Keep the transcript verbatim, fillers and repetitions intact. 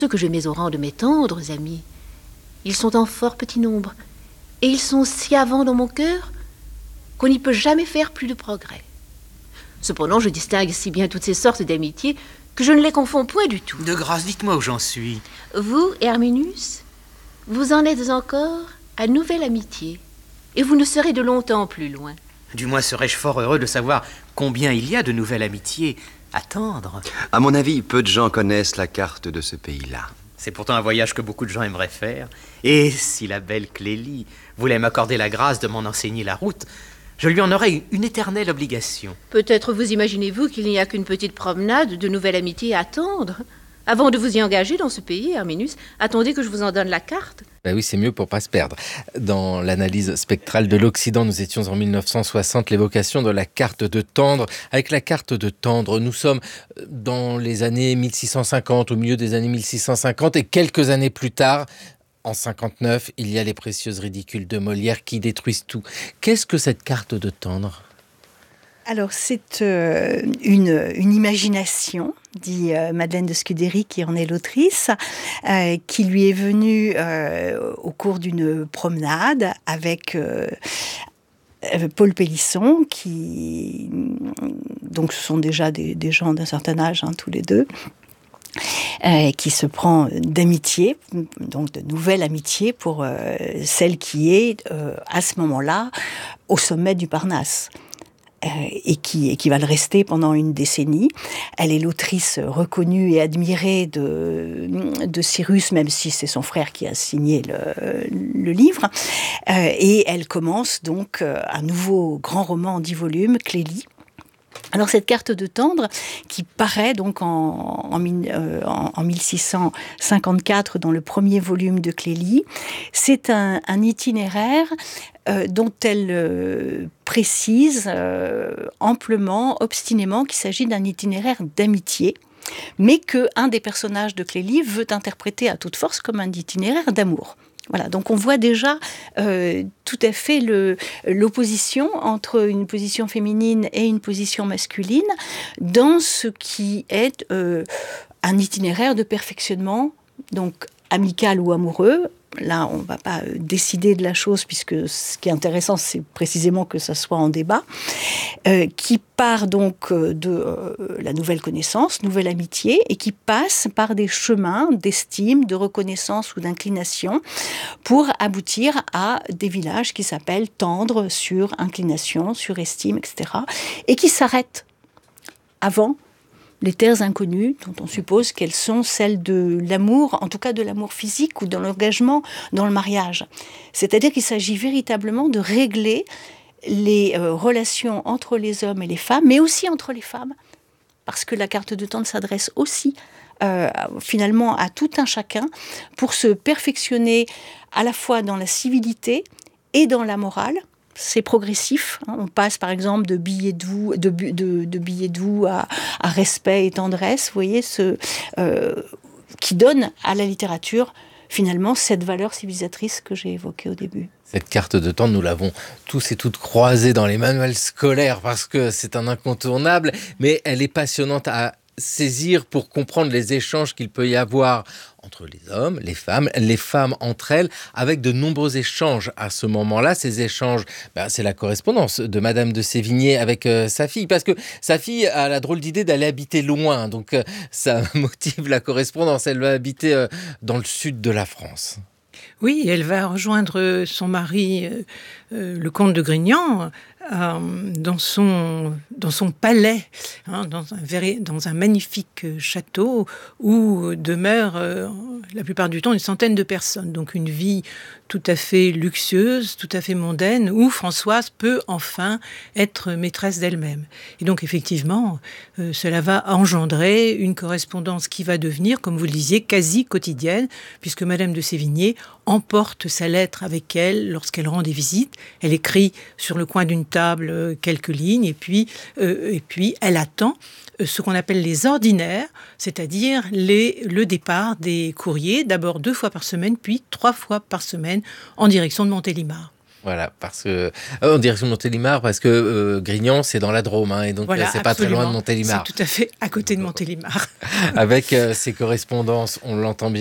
Ceux que je mets au rang de mes tendres amis, ils sont en fort petit nombre, et ils sont si avant dans mon cœur qu'on n'y peut jamais faire plus de progrès. Cependant, je distingue si bien toutes ces sortes d'amitiés que je ne les confonds point du tout. De grâce, dites-moi où j'en suis. Vous, Herminus, vous en êtes encore à nouvelle amitié, et vous ne serez de longtemps plus loin. Du moins serais-je fort heureux de savoir combien il y a de nouvelles amitiés à tendre. À mon avis, peu de gens connaissent la carte de ce pays-là. C'est pourtant un voyage que beaucoup de gens aimeraient faire. Et si la belle Clélie voulait m'accorder la grâce de m'en enseigner la route, je lui en aurais une éternelle obligation. Peut-être vous imaginez-vous qu'il n'y a qu'une petite promenade de nouvelle amitié à attendre. Avant de vous y engager dans ce pays, Herminus, attendez que je vous en donne la carte. Ben oui, c'est mieux pour pas se perdre. Dans l'analyse spectrale de l'Occident, nous étions en mille neuf cent soixante, l'évocation de la carte de Tendre. Avec la carte de Tendre, nous sommes dans les années mille six cent cinquante, au milieu des années mille six cent cinquante, et quelques années plus tard, en cinquante-neuf, il y a les précieuses ridicules de Molière qui détruisent tout. Qu'est-ce que cette carte de Tendre ? Alors, c'est euh, une, une imagination, dit euh, Madeleine de Scudéry, qui en est l'autrice, euh, qui lui est venue euh, au cours d'une promenade avec euh, Paul Pélisson, qui... Donc, ce sont déjà des, des gens d'un certain âge, hein, tous les deux. Euh, qui se prend d'amitié, donc de nouvelle amitié pour euh, celle qui est euh, à ce moment-là au sommet du Parnasse. Euh, et, qui, et qui va le rester pendant une décennie. Elle est l'autrice reconnue et admirée de, de Cyrus, même si c'est son frère qui a signé le, le livre. Euh, et elle commence donc euh, un nouveau grand roman en dix volumes, Clélie. Alors cette carte de Tendre, qui paraît donc en, en, euh, en, en mille six cent cinquante-quatre dans le premier volume de Clélie, c'est un, un itinéraire euh, dont elle euh, précise euh, amplement, obstinément, qu'il s'agit d'un itinéraire d'amitié, mais qu'un des personnages de Clélie veut interpréter à toute force comme un itinéraire d'amour. Voilà, donc on voit déjà euh, tout à fait le, l'opposition entre une position féminine et une position masculine dans ce qui est euh, un itinéraire de perfectionnement, donc amical ou amoureux. Là, on ne va pas décider de la chose, puisque ce qui est intéressant, c'est précisément que ça soit en débat, euh, qui part donc de euh, la nouvelle connaissance, nouvelle amitié, et qui passe par des chemins d'estime, de reconnaissance ou d'inclination, pour aboutir à des villages qui s'appellent tendre, sur inclination, sur estime, et cetera, et qui s'arrêtent avant les terres inconnues, dont on suppose qu'elles sont celles de l'amour, en tout cas de l'amour physique ou de l'engagement dans le mariage. C'est-à-dire qu'il s'agit véritablement de régler les euh, relations entre les hommes et les femmes, mais aussi entre les femmes, parce que la carte de Tendre s'adresse aussi euh, finalement à tout un chacun pour se perfectionner à la fois dans la civilité et dans la morale. C'est progressif. Hein. On passe par exemple de billets doux, de, de, de billets doux à, à respect et tendresse, vous voyez, ce, euh, qui donne à la littérature finalement cette valeur civilisatrice que j'ai évoquée au début. Cette carte de Tendre, nous l'avons tous et toutes croisée dans les manuels scolaires parce que c'est un incontournable, mais elle est passionnante à saisir pour comprendre les échanges qu'il peut y avoir entre les hommes, les femmes, les femmes entre elles, avec de nombreux échanges à ce moment-là. Ces échanges, ben, c'est la correspondance de Madame de Sévigné avec euh, sa fille, parce que sa fille a la drôle d'idée d'aller habiter loin, donc euh, ça motive la correspondance. Elle va habiter euh, dans le sud de la France. Oui, elle va rejoindre son mari, euh, euh, le comte de Grignan, euh, dans, son, dans son palais, hein, dans, un véri- dans un magnifique château où demeurent euh, la plupart du temps une centaine de personnes. Donc une vie tout à fait luxueuse, tout à fait mondaine, où Françoise peut enfin être maîtresse d'elle-même. Et donc effectivement, euh, cela va engendrer une correspondance qui va devenir, comme vous le disiez, quasi quotidienne, puisque Madame de Sévigné emporte sa lettre avec elle lorsqu'elle rend des visites. Elle écrit sur le coin d'une table quelques lignes et puis, euh, et puis elle attend ce qu'on appelle les ordinaires, c'est-à-dire les, le départ des courriers, d'abord deux fois par semaine, puis trois fois par semaine en direction de Montélimar. Voilà, parce que euh, en direction de Montélimar, parce que euh, Grignan, c'est dans la Drôme, hein, et donc Voilà, euh, c'est pas très loin de absolument. Montélimar. C'est tout à fait à côté de Montélimar. Avec euh, ses correspondances, on l'entend bien.